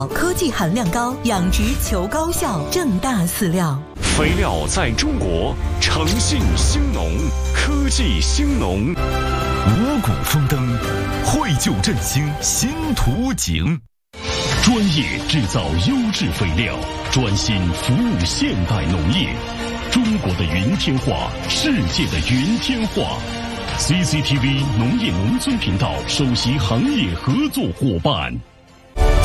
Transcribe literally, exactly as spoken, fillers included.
科技含量高，养殖求高效，正大饲料。 肥料在中国，诚信兴农，科技兴农。 五谷丰登，惠就振兴新图景。专业制造优质肥料，专心服务现代农业。中国的云天化，世界的云天化。C C T V 农业农村频道首席行业合作伙伴。